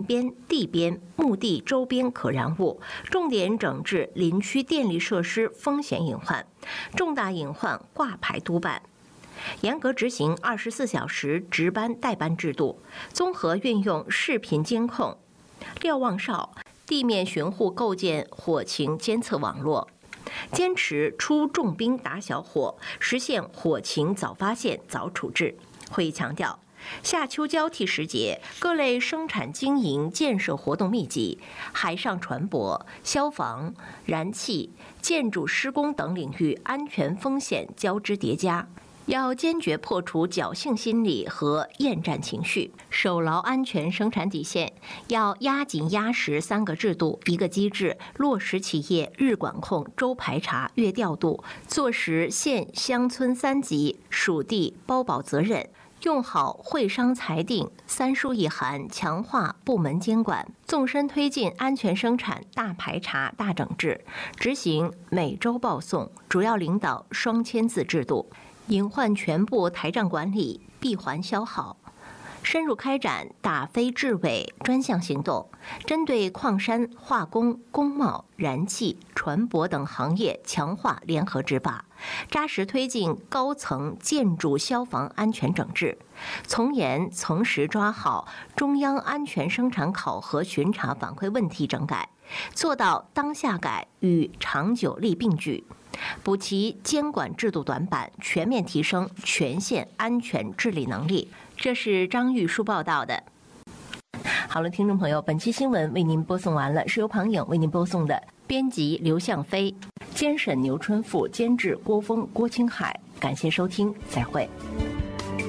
边、地边、墓地周边可燃物，重点整治林区电力设施风险隐患，重大隐患挂牌督办。严格执行24小时值班代班制度，综合运用视频监控、瞭望哨、地面巡护构建火情监测网络，坚持出重兵打小火，实现火情早发现、早处置。会议强调，夏秋交替时节，各类生产经营建设活动密集，海上船舶、消防、燃气、建筑施工等领域安全风险交织叠加。要坚决破除侥幸心理和厌战情绪，守牢安全生产底线。要压紧压实3个制度、1个机制，落实企业日管控、周排查、月调度，做实县乡村3级属地包保责任。用好会商裁定3书1函，强化部门监管，纵深推进安全生产大排查、大整治，执行每周报送，主要领导双签字制度。隐患全部台账管理，闭环消耗，深入开展打非治伪专项行动，针对矿山、化工、工贸、燃气、船舶等行业强化联合执法，扎实推进高层建筑消防安全整治，从严从实抓好中央安全生产考核巡查反馈问题整改，做到当下改与长久力并举，补齐监管制度短板，全面提升全县安全治理能力。这是张玉书报道的。好了，听众朋友，本期新闻为您播送完了，是由庞颖为您播送的，编辑刘向飞，监审牛春富，监制郭峰、郭青海。感谢收听，再会。